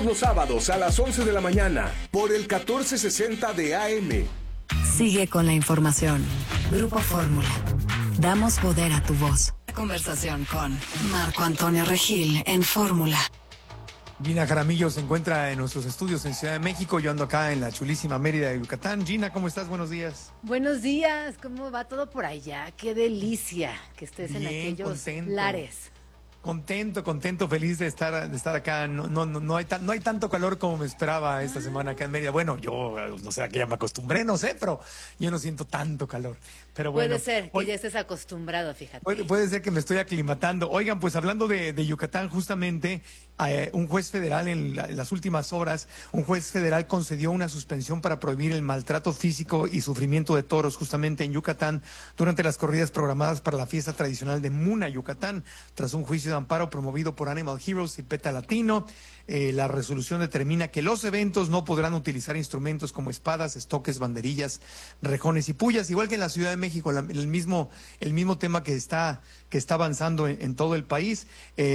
Los sábados a las 11 de la mañana por el 1460 de AM. Sigue con la información. Grupo Fórmula. Damos poder a tu voz. Conversación con Marco Antonio Regil en Fórmula. Gina Jaramillo se encuentra en nuestros estudios en Ciudad de México. Yo ando acá en la chulísima Mérida de Yucatán. Gina, ¿cómo estás? Buenos días. Buenos días, ¿cómo va todo por allá? Qué delicia que estés Bien, en aquellos contento. lares. Contento, feliz de estar acá. No hay tanto calor como me esperaba esta semana acá en Mérida. Bueno, yo no sé, a qué ya me acostumbré, no sé, pero yo no siento tanto calor. Pero bueno, Puede ser que ya estés acostumbrado, fíjate. Puede ser que me estoy aclimatando. Oigan, pues hablando de Yucatán, justamente un juez federal en las últimas horas, un juez federal concedió una suspensión para prohibir el maltrato físico y sufrimiento de toros justamente en Yucatán durante las corridas programadas para la fiesta tradicional de Muna, Yucatán, tras un juicio de amparo promovido por Animal Heroes y PETA Latino. La resolución determina que los eventos no podrán utilizar instrumentos como espadas, estoques, banderillas, rejones y pullas, igual que en la Ciudad de México, el mismo tema que está avanzando en todo el país.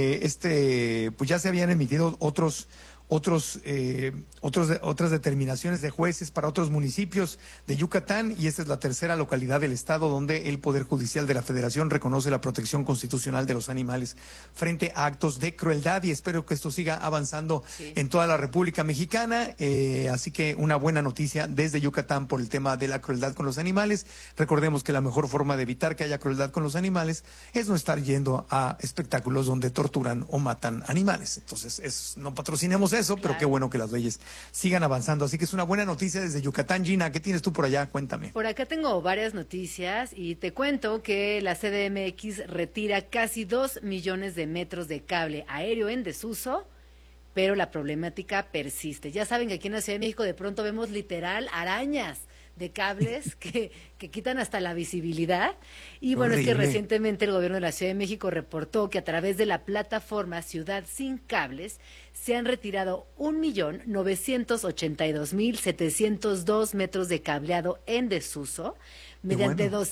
Pues ya se habían emitido otras determinaciones de jueces para otros municipios de Yucatán, y esta es la tercera localidad del estado donde el Poder Judicial de la Federación reconoce la protección constitucional de los animales frente a actos de crueldad, y espero que esto siga avanzando en toda la República Mexicana. Así que una buena noticia desde Yucatán por el tema de la crueldad con los animales. Recordemos que la mejor forma de evitar que haya crueldad con los animales es no estar yendo a espectáculos donde torturan o matan animales. Entonces, no patrocinemos eso, pero Claro. qué bueno que las leyes sigan avanzando. Así que es una buena noticia desde Yucatán. Gina, ¿qué tienes tú por allá? Cuéntame. Por acá tengo varias noticias y te cuento que la CDMX retira casi 2 millones de metros de cable aéreo en desuso, pero la problemática persiste. Ya saben que aquí en la Ciudad de México de pronto vemos literal arañas de cables que quitan hasta la visibilidad. Y bueno, es que Horrible. recientemente el gobierno de la Ciudad de México reportó que a través de la plataforma Ciudad Sin Cables se han retirado 1.982.702 metros de cableado en desuso mediante bueno.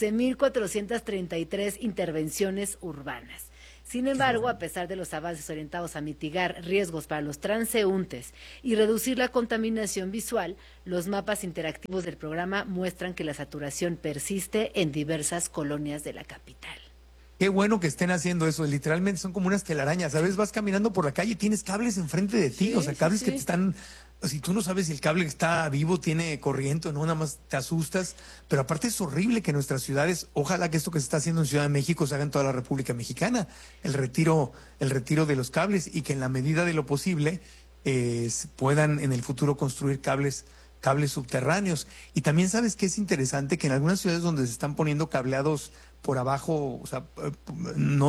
12.433 intervenciones urbanas. Sin embargo, a pesar de los avances orientados a mitigar riesgos para los transeúntes y reducir la contaminación visual, los mapas interactivos del programa muestran que la saturación persiste en diversas colonias de la capital. Qué bueno que estén haciendo eso. Literalmente son como unas telarañas. ¿Sabes? Vas caminando por la calle y tienes cables enfrente de ti. Sí, O sea, cables sí, que sí. te están... Si tú no sabes si el cable está vivo, tiene corriente o no, nada más te asustas. Pero aparte es horrible que nuestras ciudades, ojalá que esto que se está haciendo en Ciudad de México se haga en toda la República Mexicana, el retiro de los cables, y que en la medida de lo posible puedan en el futuro construir cables subterráneos. Y también sabes que es interesante que en algunas ciudades donde se están poniendo cableados por abajo, o sea, no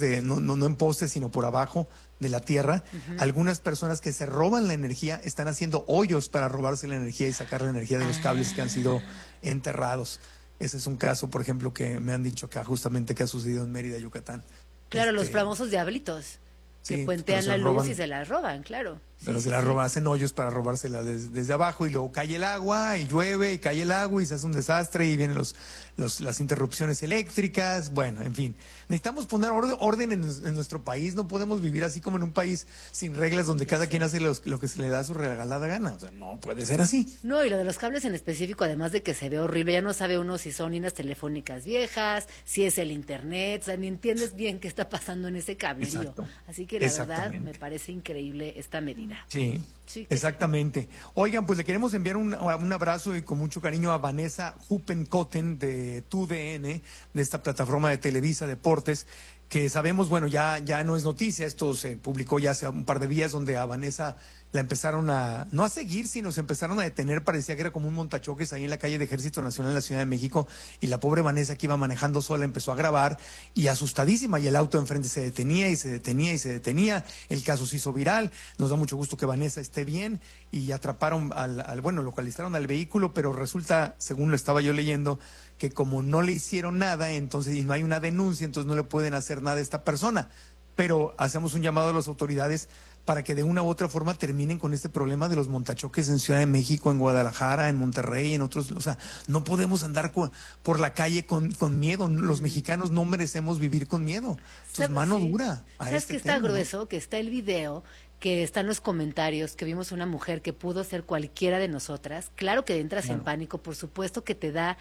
en postes, sino por abajo de la tierra, algunas personas que se roban la energía están haciendo hoyos para robarse la energía y sacar la energía de los cables que han sido enterrados. Ese es un caso, por ejemplo, que me han dicho que justamente que ha sucedido en Mérida, Yucatán. Claro, los famosos diablitos que sí, puentean pero la se luz roban. y se la roban, claro. Pero Sí, se sí, la sí. roban, hacen hoyos para robársela desde abajo, y luego cae el agua y llueve y cae el agua y se hace un desastre y vienen las interrupciones eléctricas. Bueno, en fin, necesitamos poner orden en nuestro país. No podemos vivir así como en un país sin reglas donde cada quien hace lo que se le da su regalada gana. O sea, no puede ser así. No, y lo de los cables en específico, además de que se ve horrible, ya no sabe uno si son líneas telefónicas viejas, si es el internet, o sea, ni entiendes bien qué está pasando en ese cablerío. Exacto. Así que la verdad Exactamente. me parece increíble esta medida. Sí, Sí, que exactamente. Oigan, pues le queremos enviar un abrazo y con mucho cariño a Vanessa Huppenkotten de TUDN, de esta plataforma de Televisa Deportes, que sabemos, bueno, ya no es noticia, esto se publicó ya hace un par de días, donde a Vanessa la empezaron no a seguir, sino se empezaron a detener. Parecía que era como un montachoques ahí en la calle de Ejército Nacional en la Ciudad de México, y la pobre Vanessa, que iba manejando sola, empezó a grabar, y asustadísima, y el auto enfrente se detenía y se detenía y se detenía. El caso se hizo viral. Nos da mucho gusto que Vanessa esté bien, y atraparon localizaron al vehículo, pero resulta, según lo estaba yo leyendo, que como no le hicieron nada, entonces, y no hay una denuncia, entonces no le pueden hacer nada a esta persona. Pero hacemos un llamado a las autoridades para que de una u otra forma terminen con este problema de los montachoques en Ciudad de México, en Guadalajara, en Monterrey, en otros. O sea, no podemos andar por la calle con miedo. Los mexicanos no merecemos vivir con miedo. Entonces, mano Sí. dura a ¿Sabes este que está tema, ¿no? grueso? Que está el video que están los comentarios, que vimos una mujer que pudo ser cualquiera de nosotras, claro que entras en pánico, por supuesto que te da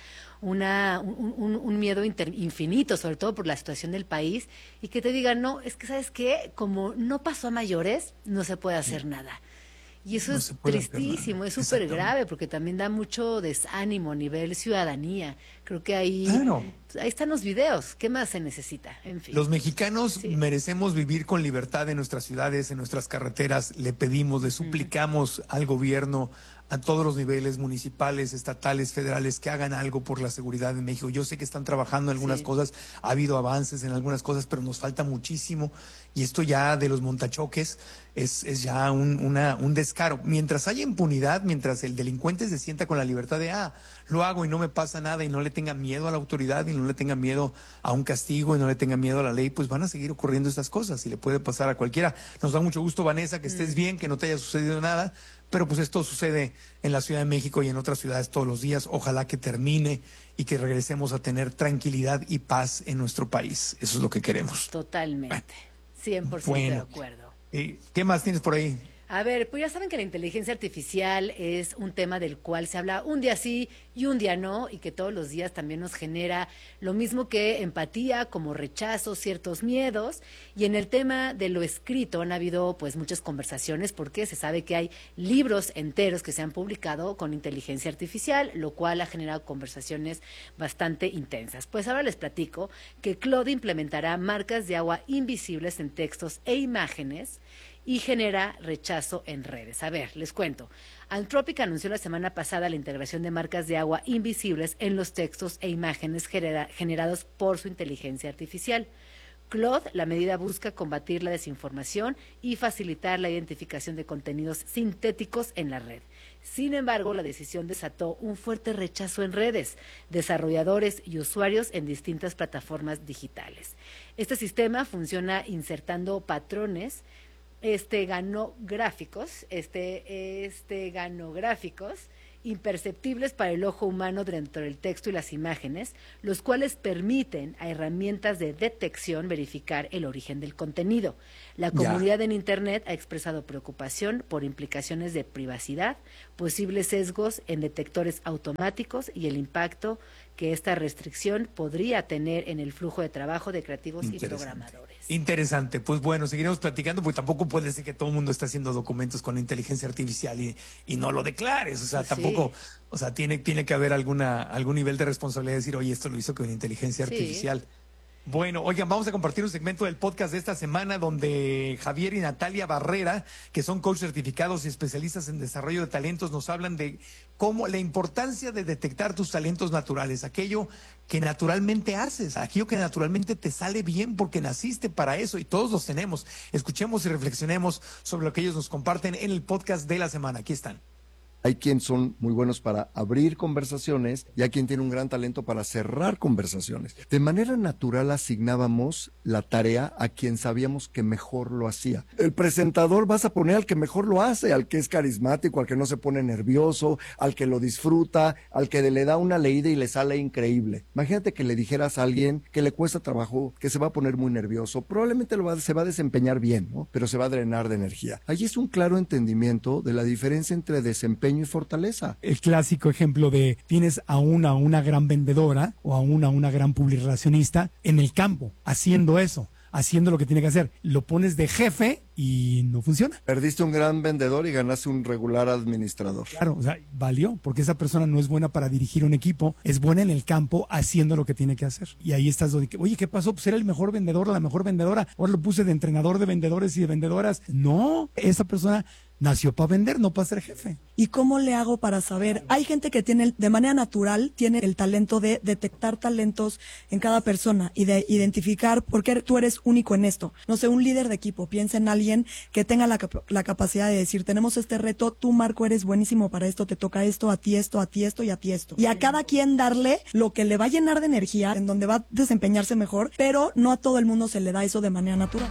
un miedo infinito, sobre todo por la situación del país, y que te digan, no, es que ¿sabes qué? Como no pasó a mayores, no se puede hacer nada. Y eso es tristísimo, es súper grave, porque también da mucho desánimo a nivel ciudadanía. Creo que ahí están los videos. ¿Qué más se necesita? En fin. Los mexicanos merecemos vivir con libertad en nuestras ciudades, en nuestras carreteras. Le pedimos, le suplicamos al gobierno, a todos los niveles, municipales, estatales, federales, que hagan algo por la seguridad de México. Yo sé que están trabajando en algunas cosas, ha habido avances en algunas cosas, pero nos falta muchísimo. Y esto ya de los montachoques es ya un descaro. Mientras haya impunidad, mientras el delincuente se sienta con la libertad de, lo hago y no me pasa nada, y no le tenga miedo a la autoridad, y no le tenga miedo a un castigo, y no le tenga miedo a la ley, pues van a seguir ocurriendo estas cosas y le puede pasar a cualquiera. Nos da mucho gusto, Vanessa, que estés bien, que no te haya sucedido nada, pero pues esto sucede en la Ciudad de México y en otras ciudades todos los días. Ojalá que termine y que regresemos a tener tranquilidad y paz en nuestro país. Eso es lo que queremos. Totalmente. 100% de acuerdo. ¿Qué más tienes por ahí? A ver, pues ya saben que la inteligencia artificial es un tema del cual se habla un día sí y un día no, y que todos los días también nos genera lo mismo que empatía, como rechazo, ciertos miedos. Y en el tema de lo escrito han habido pues muchas conversaciones, porque se sabe que hay libros enteros que se han publicado con inteligencia artificial, lo cual ha generado conversaciones bastante intensas. Pues ahora les platico que Claude implementará marcas de agua invisibles en textos e imágenes y genera rechazo en redes. A ver, les cuento. Anthropic anunció la semana pasada la integración de marcas de agua invisibles en los textos e imágenes generados por su inteligencia artificial. Claude, la medida busca combatir la desinformación y facilitar la identificación de contenidos sintéticos en la red. Sin embargo, la decisión desató un fuerte rechazo en redes, desarrolladores y usuarios en distintas plataformas digitales. Este sistema funciona insertando patrones esteganográficos imperceptibles para el ojo humano dentro del texto y las imágenes, los cuales permiten a herramientas de detección verificar el origen del contenido. La comunidad en Internet ha expresado preocupación por implicaciones de privacidad, posibles sesgos en detectores automáticos y el impacto que esta restricción podría tener en el flujo de trabajo de creativos y programadores. Interesante. Pues bueno, seguiremos platicando, porque tampoco puede ser que todo el mundo esté haciendo documentos con inteligencia artificial y no lo declares. O sea, tampoco, o sea, tiene que haber algún nivel de responsabilidad de decir, oye, esto lo hizo con inteligencia artificial. Bueno, oigan, vamos a compartir un segmento del podcast de esta semana donde Javier y Natalia Barrera, que son coach certificados y especialistas en desarrollo de talentos, nos hablan de cómo la importancia de detectar tus talentos naturales, aquello que naturalmente haces, aquello que naturalmente te sale bien porque naciste para eso, y todos los tenemos. Escuchemos y reflexionemos sobre lo que ellos nos comparten en el podcast de la semana. Aquí están. Hay quien son muy buenos para abrir conversaciones y hay quien tiene un gran talento para cerrar conversaciones. De manera natural asignábamos la tarea a quien sabíamos que mejor lo hacía. El presentador vas a poner al que mejor lo hace, al que es carismático, al que no se pone nervioso, al que lo disfruta, al que le da una leída y le sale increíble. Imagínate que le dijeras a alguien que le cuesta trabajo, que se va a poner muy nervioso, probablemente se va a desempeñar bien, ¿no? Pero se va a drenar de energía. Allí es un claro entendimiento de la diferencia entre desempeño y fortaleza. El clásico ejemplo de tienes a una gran vendedora o a una gran publirelacionista en el campo haciendo eso, haciendo lo que tiene que hacer. Lo pones de jefe y no funciona. Perdiste un gran vendedor y ganaste un regular administrador. Claro, o sea, valió, porque esa persona no es buena para dirigir un equipo, es buena en el campo haciendo lo que tiene que hacer. Y ahí estás, oye, ¿qué pasó? Pues era el mejor vendedor, la mejor vendedora, ahora lo puse de entrenador de vendedores y de vendedoras. No, esa persona nació para vender, no para ser jefe. ¿Y cómo le hago para saber? Hay gente que tiene, de manera natural, tiene el talento de detectar talentos en cada persona y de identificar por qué tú eres único en esto. No sé, un líder de equipo, piensa en alguien que tenga la capacidad de decir, tenemos este reto, tú, Marco, eres buenísimo para esto, te toca esto, a ti esto, a ti esto y a ti esto. Y a cada quien darle lo que le va a llenar de energía, en donde va a desempeñarse mejor, pero no a todo el mundo se le da eso de manera natural.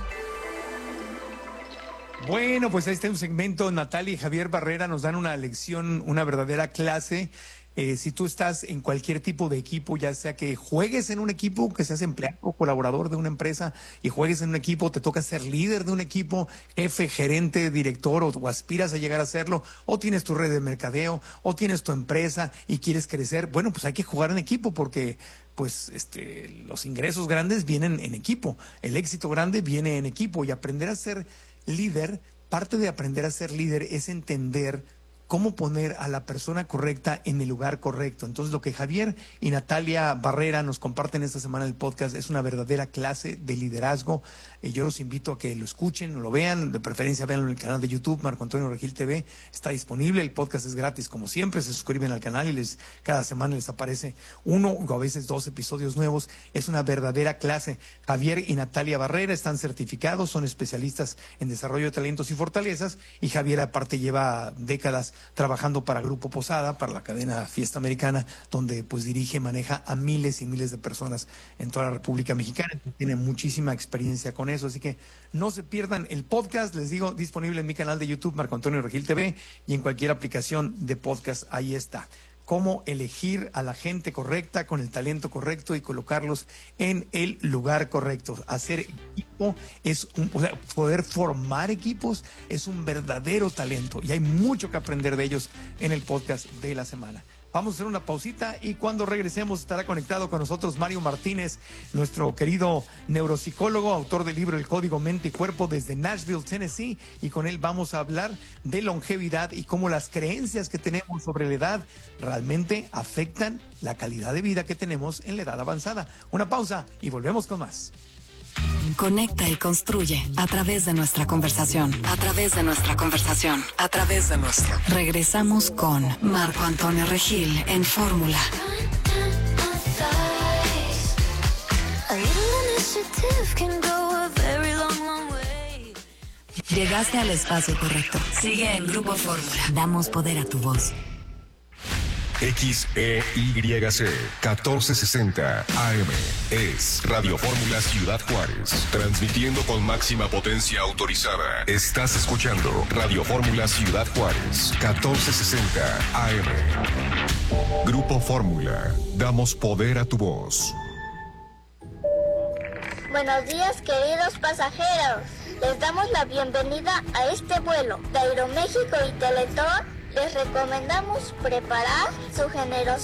Bueno, pues ahí está un segmento. Natalia y Javier Barrera nos dan una lección, una verdadera clase Si tú estás en cualquier tipo de equipo, ya sea que juegues en un equipo, que seas empleado o colaborador de una empresa y juegues en un equipo, te toca ser líder de un equipo, jefe, gerente, director, o aspiras a llegar a serlo, o tienes tu red de mercadeo, o tienes tu empresa y quieres crecer, bueno, pues hay que jugar en equipo porque pues los ingresos grandes vienen en equipo, el éxito grande viene en equipo, y aprender a ser líder, parte de aprender a ser líder es entender cómo poner a la persona correcta en el lugar correcto. Entonces, lo que Javier y Natalia Barrera nos comparten esta semana en el podcast es una verdadera clase de liderazgo. Yo los invito a que lo escuchen, lo vean, de preferencia véanlo en el canal de YouTube, Marco Antonio Regil TV, está disponible, el podcast es gratis como siempre, se suscriben al canal y cada semana les aparece 1 o a veces 2 episodios nuevos. Es una verdadera clase. Javier y Natalia Barrera están certificados, son especialistas en desarrollo de talentos y fortalezas, y Javier aparte lleva décadas trabajando para Grupo Posada, para la cadena Fiesta Americana, donde pues dirige, maneja a miles y miles de personas en toda la República Mexicana. Tiene muchísima experiencia con eso, así que no se pierdan el podcast, les digo, disponible en mi canal de YouTube, Marco Antonio Regil TV, y en cualquier aplicación de podcast, ahí está. Cómo elegir a la gente correcta, con el talento correcto y colocarlos en el lugar correcto. Hacer equipo poder formar equipos es un verdadero talento, y hay mucho que aprender de ellos en el podcast de la semana. Vamos a hacer una pausita y cuando regresemos estará conectado con nosotros Mario Martínez, nuestro querido neuropsicólogo, autor del libro El Código Mente y Cuerpo desde Nashville, Tennessee, y con él vamos a hablar de longevidad y cómo las creencias que tenemos sobre la edad realmente afectan la calidad de vida que tenemos en la edad avanzada. Una pausa y volvemos con más. Conecta y construye a través de nuestra conversación. A través de nuestra conversación. A través de nuestra. Regresamos con Marco Antonio Regil en Fórmula. Llegaste al espacio correcto. Sigue en Grupo Fórmula. Damos poder a tu voz. XEYC 1460 AM es Radio Fórmula Ciudad Juárez, transmitiendo con máxima potencia autorizada. Estás escuchando Radio Fórmula Ciudad Juárez 1460 AM. Grupo Fórmula, damos poder a tu voz. Buenos días, queridos pasajeros. Les damos la bienvenida a este vuelo de Aeroméxico y Teletón. Les recomendamos preparar su generosa